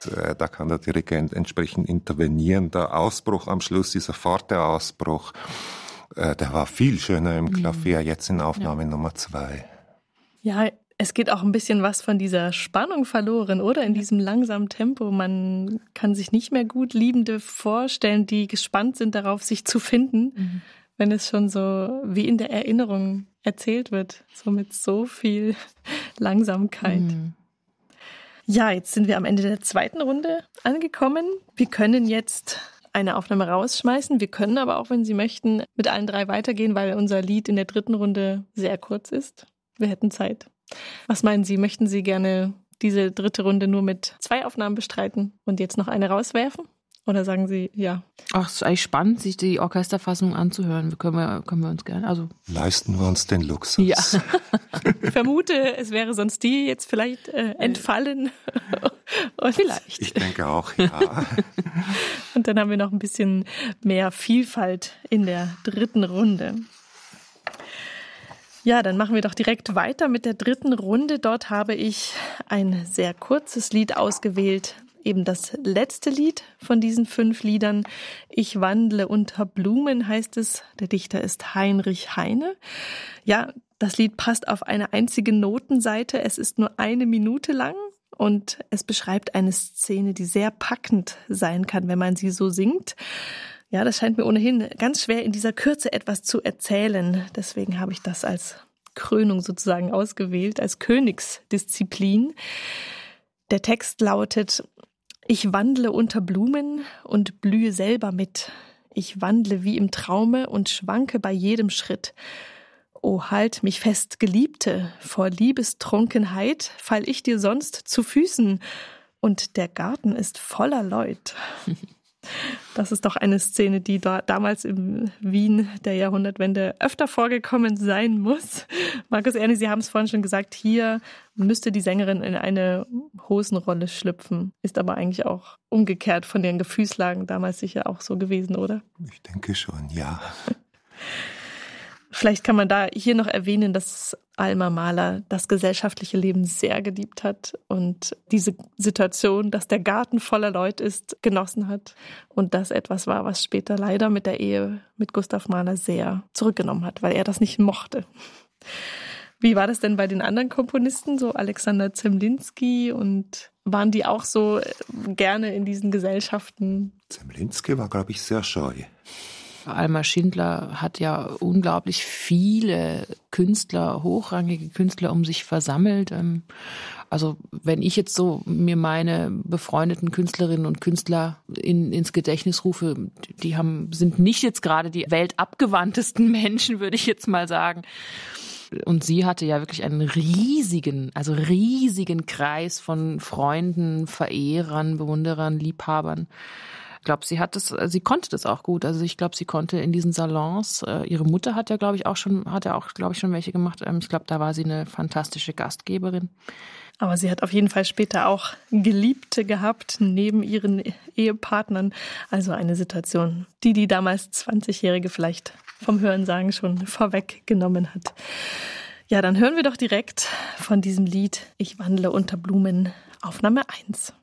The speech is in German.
Da kann der Dirigent entsprechend intervenieren. Der Ausbruch am Schluss, dieser forte Ausbruch, der war viel schöner im Klavier, jetzt in Aufnahme Nummer 2. Ja, es geht auch ein bisschen was von dieser Spannung verloren, oder? In diesem langsamen Tempo. Man kann sich nicht mehr gut Liebende vorstellen, die gespannt sind darauf, sich zu finden, wenn es schon so wie in der Erinnerung erzählt wird, so mit so viel Langsamkeit. Ja, jetzt sind wir am Ende der zweiten Runde angekommen. Wir können jetzt eine Aufnahme rausschmeißen. Wir können aber auch, wenn Sie möchten, mit allen 3 weitergehen, weil unser Lied in der dritten Runde sehr kurz ist. Wir hätten Zeit. Was meinen Sie? Möchten Sie gerne diese dritte Runde nur mit 2 Aufnahmen bestreiten und jetzt noch eine rauswerfen? Oder sagen Sie ja? Ach, es ist eigentlich spannend, sich die Orchesterfassung anzuhören. Können wir uns gerne. Also leisten wir uns den Luxus. Ja. Ich vermute, es wäre sonst die jetzt vielleicht entfallen. Und vielleicht. Ich denke auch, ja. Und dann haben wir noch ein bisschen mehr Vielfalt in der dritten Runde. Ja, dann machen wir doch direkt weiter mit der dritten Runde. Dort habe ich ein sehr kurzes Lied ausgewählt. Eben das letzte Lied von diesen 5 Liedern. Ich wandle unter Blumen heißt es. Der Dichter ist Heinrich Heine. Ja, das Lied passt auf eine einzige Notenseite. Es ist nur 1 Minute lang und es beschreibt eine Szene, die sehr packend sein kann, wenn man sie so singt. Ja, das scheint mir ohnehin ganz schwer, in dieser Kürze etwas zu erzählen. Deswegen habe ich das als Krönung sozusagen ausgewählt, als Königsdisziplin. Der Text lautet: Ich wandle unter Blumen und blühe selber mit. Ich wandle wie im Traume und schwanke bei jedem Schritt. O, halt mich fest, Geliebte, vor Liebestrunkenheit fall ich dir sonst zu Füßen. Und der Garten ist voller Leut. Das ist doch eine Szene, die damals in Wien der Jahrhundertwende öfter vorgekommen sein muss. Markus Erni, Sie haben es vorhin schon gesagt, hier müsste die Sängerin in eine Hosenrolle schlüpfen. Ist aber eigentlich auch umgekehrt von den Gefühlslagen damals sicher auch so gewesen, oder? Ich denke schon, ja. Vielleicht kann man da hier noch erwähnen, dass Alma Mahler das gesellschaftliche Leben sehr geliebt hat und diese Situation, dass der Garten voller Leute ist, genossen hat. Und das etwas war, was später leider mit der Ehe mit Gustav Mahler sehr zurückgenommen hat, weil er das nicht mochte. Wie war das denn bei den anderen Komponisten, so Alexander Zemlinsky, und waren die auch so gerne in diesen Gesellschaften? Zemlinsky war, glaube ich, sehr scheu. Alma Schindler hat ja unglaublich viele Künstler, hochrangige Künstler um sich versammelt. Also wenn ich jetzt so mir meine befreundeten Künstlerinnen und Künstler ins Gedächtnis rufe, sind nicht jetzt gerade die weltabgewandtesten Menschen, würde ich jetzt mal sagen. Und sie hatte ja wirklich einen riesigen Kreis von Freunden, Verehrern, Bewunderern, Liebhabern. Ich glaube, sie konnte das auch gut. Also ich glaube, sie konnte in diesen Salons, ihre Mutter hat ja auch schon welche gemacht. Ich glaube, da war sie eine fantastische Gastgeberin. Aber sie hat auf jeden Fall später auch Geliebte gehabt, neben ihren Ehepartnern. Also eine Situation, die damals 20-Jährige vielleicht vom Hörensagen schon vorweggenommen hat. Ja, dann hören wir doch direkt von diesem Lied Ich wandle unter Blumen, Aufnahme 1.